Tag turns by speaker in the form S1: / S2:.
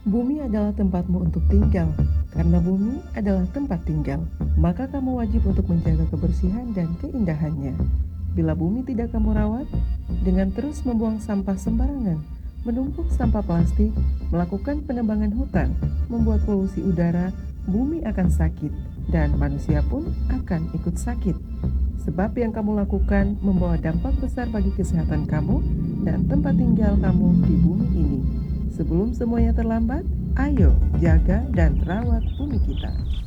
S1: Bumi adalah tempatmu untuk tinggal. Karena bumi adalah tempat tinggal, maka kamu wajib untuk menjaga kebersihan dan keindahannya. Bila bumi tidak kamu rawat, dengan terus membuang sampah sembarangan, menumpuk sampah plastik, melakukan penebangan hutan, membuat polusi udara, bumi akan sakit dan manusia pun akan ikut sakit. Sebab yang kamu lakukan membawa dampak besar bagi kesehatan kamu dan tempat tinggal kamu di bumi ini. Sebelum semuanya terlambat, ayo jaga dan rawat bumi kita.